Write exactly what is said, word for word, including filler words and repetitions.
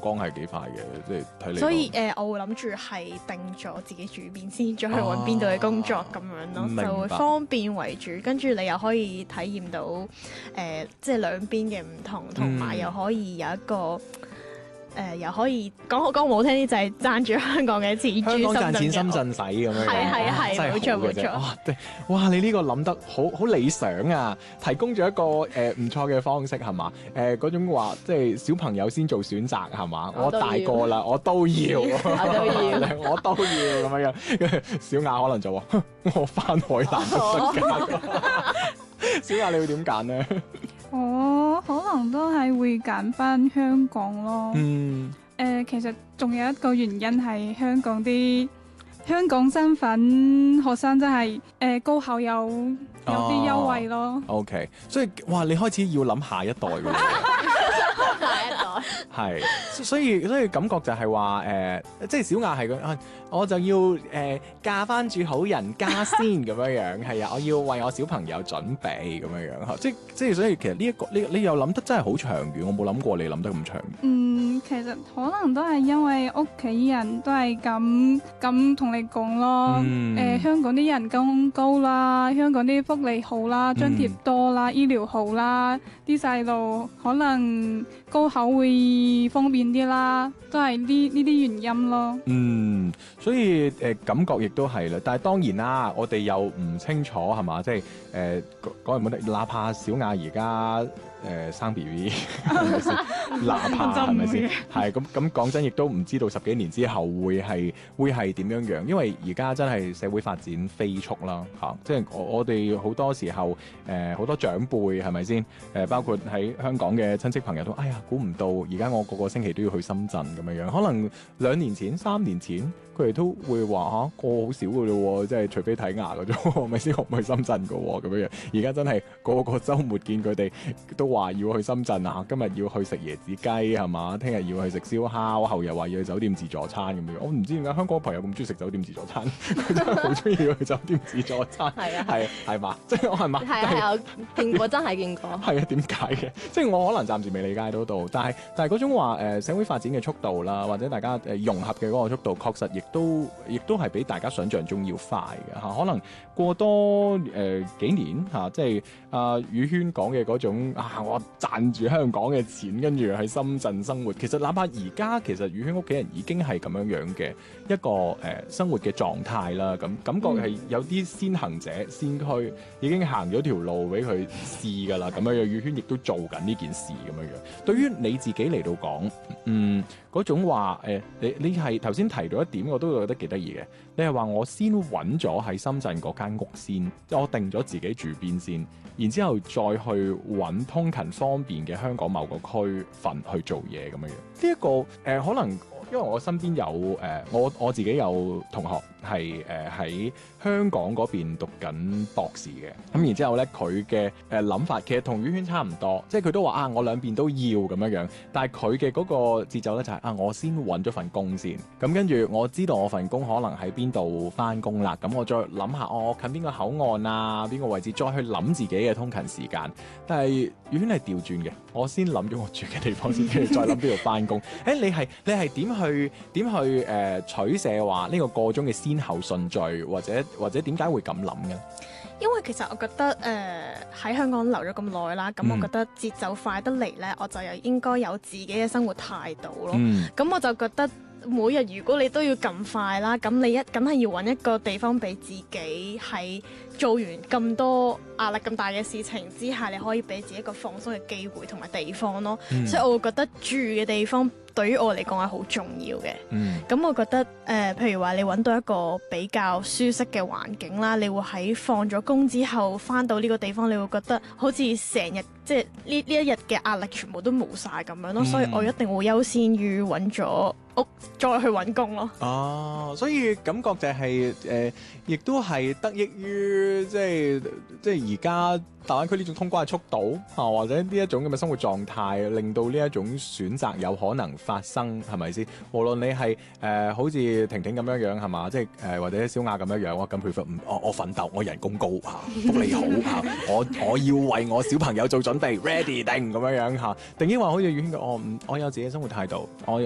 光係幾快嘅，即係睇你。 所以誒、呃，我會諗住係定咗自己住邊先，再去揾邊度嘅工作咁樣咯， 明白就會方便為主。跟住你又可以體驗到誒、呃，即係兩邊嘅唔同，同埋又可以有一個。誒、呃、又可以講講唔好聽啲，就係賺住香港嘅錢， 香港賺錢深圳圳使咁樣， 係係係， 真係冇錯好嘅啫。 冇錯。 哇！對，哇！你呢個諗得好好理想啊，提供咗一個誒唔錯嘅方式係嘛？誒嗰、呃、種話即係小朋友先做選擇係嘛？我大個啦，我都要， 我都要， 我都要咁樣樣。小雅可能就話：我翻海南都得㗎。小雅你會點揀呢？ 我可能都係會揀翻香港咯。 嗯。 誒、呃，其實仲有一個原因係香港啲香港身份學生真係誒、呃、高考有有啲優惠咯。 哦、OK， 所以哇，你開始要諗下一代㗎啦。 下一代係，所以所以感覺就係話誒，即係小雅係個，我就要誒、呃、嫁翻住好人家先咁樣樣，係啊，我要為我小朋友準備咁樣樣，即即係所以其實呢、這、一個你你又諗得真係好長遠，我冇諗過你諗得咁長遠。 嗯，其實可能都係因為屋企人都係咁咁同你講咯。誒、 嗯呃，香港啲人工高啦，香港啲福利好啦，津貼多啦，嗯、醫療好啦，啲細路可能高考會方便啲啦，都係呢呢啲原因咯。 嗯，所以誒、呃、感覺亦都係啦，但係當然啦，我哋又唔清楚係嘛，即係誒講唔講，哪怕小雅而家誒生 B B，係咪先？哪怕係咪先？係咁咁講真，亦都唔知道十幾年之後會係會係點樣樣，因為而家真係社會發展飛速啦嚇、啊，即係我我哋好多時候誒好、呃、多長輩係咪先？誒、呃、包括喺香港嘅親戚朋友都，哎呀估唔到而家我個個星期都要去深圳咁樣樣，可能兩年前、三年前佢哋都會話嚇個好少嘅啫喎，即係除非睇牙嘅啫喎，咪先學唔去深圳嘅喎咁樣樣。而家真係個個週末見佢哋都話要去深圳啊，今日要去食椰子雞係嘛，聽日要去食燒烤，後日話要去酒店自助餐咁樣。我唔知點解香港朋友咁中意食酒店自助餐，佢真係好中意去酒店自助餐。係啊，係係嘛，即係我係嘛？ 係啊係啊，我見過真係見過。 係啊，點解嘅？即係我可能暫時未理解到到，但係但係嗰種話誒、呃、社會發展嘅速度啦，或者大家誒、呃、融合嘅嗰個速度，確實亦都亦都係比大家想象中要快嘅嚇。可能過多誒、呃、幾年嚇、啊，即係啊宇軒講嘅嗰種啊，我賺住香港嘅錢，跟住喺深圳生活。其實哪怕而家其實宇軒屋企人已經係咁樣樣嘅一個誒、呃、生活嘅狀態啦。咁感覺係有啲先行者先驅已經行咗條路俾佢試㗎啦。咁樣樣宇軒亦都做緊呢件事咁樣樣。對於你自己嚟到講，嗯嗰種話誒、呃，你你係頭先提到一點，我都覺得幾得意嘅。你係話我先揾咗喺深圳嗰間屋先，即係我定咗自己住邊先，然之後再去揾通勤方便嘅香港某個區份去做嘢咁樣樣。呢、這、一個誒、呃、可能。因為我身邊有誒、呃，我我自己有同學係誒喺香港嗰邊讀緊博士嘅，咁然之後咧佢嘅誒諗法其實同宇軒差唔多，即係佢都話啊，我兩邊都要咁樣樣，但係佢嘅嗰個節奏咧就係、是、啊，我先揾咗份工先，咁跟住我知道我份工可能喺邊度返工啦，咁我再諗下我近邊個口岸啊，邊個位置，再去諗自己嘅通勤時間。但係宇軒係調轉嘅，我先諗咗我住嘅地方先，跟住再諗邊度返工。誒，你係你係點去點去誒、呃、取捨話呢個個中嘅先後順序，或者或者點解會咁諗嘅？ 因為其實我覺得誒喺、呃、香港留咗咁耐啦，咁、嗯、我覺得節奏快得嚟呢，我就又應該有自己嘅生活態度咯。咁、嗯、我就覺得每日如果你都要咁快啦，咁你一梗係要揾一個地方俾自己喺做完咁多壓力咁大嘅事情之下，你可以俾自己一個放鬆嘅機會同埋地方咯。嗯、所以我會覺得住嘅地方對於我嚟講係好重要嘅。咁、嗯、我覺得誒、呃，譬如話你揾到一個比較舒適嘅環境啦，你會喺放咗工之後翻到呢個地方，你會覺得好似成日即係呢呢一日嘅壓力全部都冇晒咁樣咯。嗯、所以我一定會優先於揾咗屋再去揾工咯。 哦，所以感覺就係、是、誒，亦、呃、都係得益於即係即係而家大灣區呢種通關嘅速度啊，或者呢一種咁嘅生活狀態，令到呢一種選擇有可能發生，係咪先？無論你係誒、呃、好似婷婷咁樣樣係嘛，即係誒、呃、或者小雅咁樣樣，我咁佢唔我我奮鬥，我人工高嚇，福利好嚇，我我要為我小朋友做準備，ready 定咁樣樣嚇，定抑或好似宇軒嘅我唔我有自己嘅生活態度，我